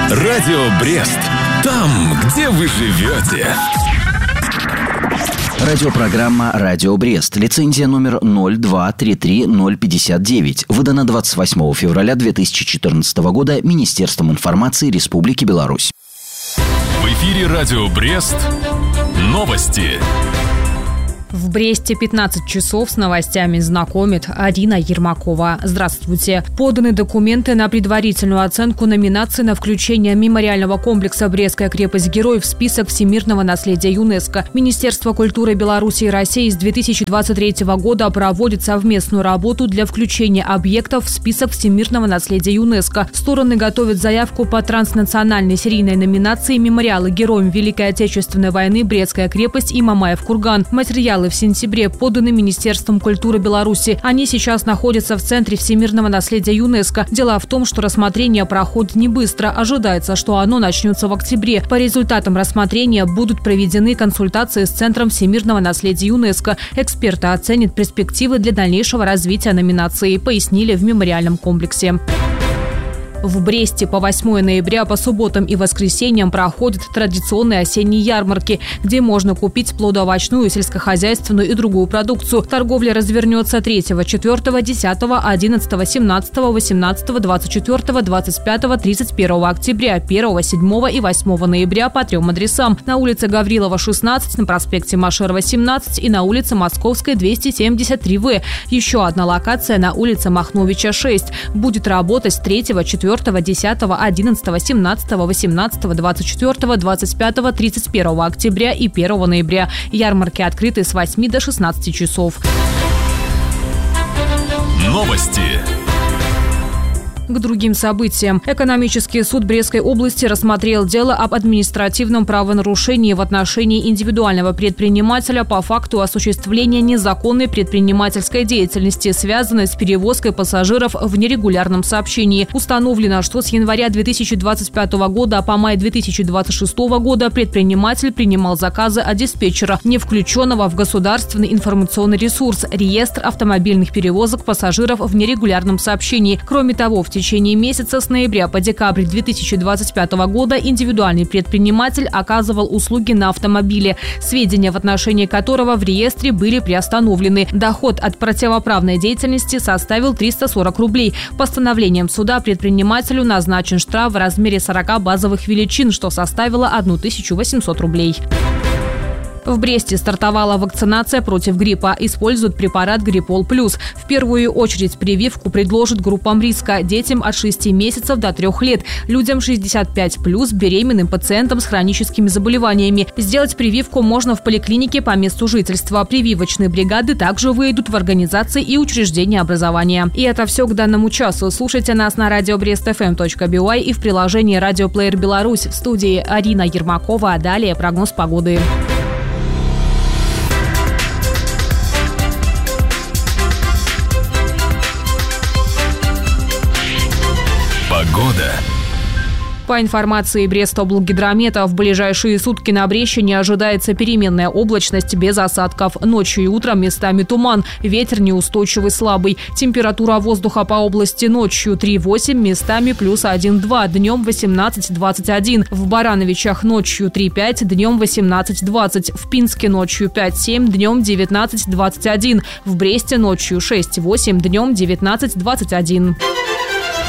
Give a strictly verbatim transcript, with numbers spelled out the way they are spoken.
Радио Брест. Там, где вы живете. Радиопрограмма «Радио Брест». Лицензия номер ноль два три три ноль пятьдесят девять. Выдана двадцать восьмого февраля две тысячи четырнадцатого года Министерством информации Республики Беларусь. В эфире «Радио Брест». Новости. В Бресте пятнадцать часов с новостями знакомит Арина Ермакова. Здравствуйте. Поданы документы на предварительную оценку номинаций на включение мемориального комплекса «Брестская крепость-герой» в список всемирного наследия ЮНЕСКО. Министерство культуры Беларуси и России с две тысячи двадцать третьего года проводит совместную работу для включения объектов в список всемирного наследия ЮНЕСКо. Стороны готовят заявку по транснациональной серийной номинации «Мемориалы героям Великой Отечественной войны Брестская крепость» и «Мамаев курган». Материалы в сентябре поданы Министерством культуры Беларуси. Они сейчас находятся в Центре всемирного наследия ЮНЕСКо. Дело в том, что рассмотрение проходит не быстро. Ожидается, что оно начнется в октябре. По результатам рассмотрения будут проведены консультации с Центром всемирного наследия ЮНЕСКо. Эксперты оценят перспективы для дальнейшего развития номинации, пояснили в мемориальном комплексе. В Бресте по восьмое ноября по субботам и воскресеньям проходят традиционные осенние ярмарки, где можно купить плодоовощную, сельскохозяйственную и другую продукцию. Торговля развернется третьего, четвёртого, десятого, одиннадцатого, семнадцатого, восемнадцатого, двадцать четвёртого, двадцать пятого, тридцать первого октября, первого, седьмого и восьмого ноября по трем адресам. На улице Гаврилова, шестнадцать, на проспекте Машерова, семнадцать и на улице Московской, двести семьдесят три вэ. Еще одна локация на улице Махновича, шесть. Будет работать с третьего, четвёртого, десятого, одиннадцатого, семнадцатого, восемнадцатого, двадцать четвёртого, двадцать пятого, тридцать первого октября и первого ноября. Ярмарки открыты с восьми до шестнадцати часов. Новости. К другим событиям. Экономический суд Брестской области рассмотрел дело об административном правонарушении в отношении индивидуального предпринимателя по факту осуществления незаконной предпринимательской деятельности, связанной с перевозкой пассажиров в нерегулярном сообщении. Установлено, что с января две тысячи двадцать пятого года по май две тысячи двадцать шестого года предприниматель принимал заказы от диспетчера, не включенного в государственный информационный ресурс реестр автомобильных перевозок пассажиров в нерегулярном сообщении. Кроме того, в В течение месяца с ноября по декабрь две тысячи двадцать пятого года индивидуальный предприниматель оказывал услуги на автомобиле, сведения в отношении которого в реестре были приостановлены. Доход от противоправной деятельности составил триста сорок рублей. Постановлением суда предпринимателю назначен штраф в размере сорока базовых величин, что составило тысячу восемьсот рублей. В Бресте стартовала вакцинация против гриппа. Используют препарат «Гриппол плюс». В первую очередь прививку предложат группам риска – детям от шести месяцев до трех лет, людям шестьдесят пять плюс, беременным, пациентам с хроническими заболеваниями. Сделать прививку можно в поликлинике по месту жительства. Прививочные бригады также выйдут в организации и учреждения образования. И это все к данному часу. Слушайте нас на радио брест эф эм точка би уай и в приложении «Радиоплеер Беларусь». В студии Арина Ермакова. А далее прогноз погоды. Погода. По информации Брестоблгидромета, в ближайшие сутки на Бреще не ожидается переменная облачность без осадков. Ночью и утром местами туман, ветер неустойчивый слабый. Температура воздуха по области ночью три восемь, местами плюс один два, днем восемнадцать двадцать один. В Барановичах ночью три пять, днем восемнадцать двадцать. В Пинске ночью пять семь, днем девятнадцать двадцать один. В Бресте ночью шесть восемь, днем девятнадцать двадцать один.